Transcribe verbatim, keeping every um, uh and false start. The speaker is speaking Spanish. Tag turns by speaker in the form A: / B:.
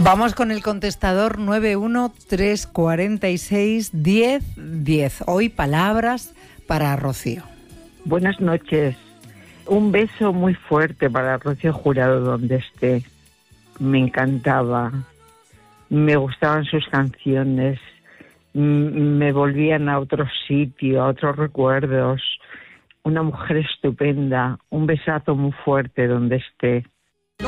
A: Vamos con el contestador nueve uno tres cuatro seis diez diez. Hoy palabras para Rocío.
B: Buenas noches. Un beso muy fuerte para Rocío Jurado donde esté. Me encantaba. Me gustaban sus canciones. Me volvían a otro sitio, a otros recuerdos. Una mujer estupenda. Un besazo muy fuerte donde esté.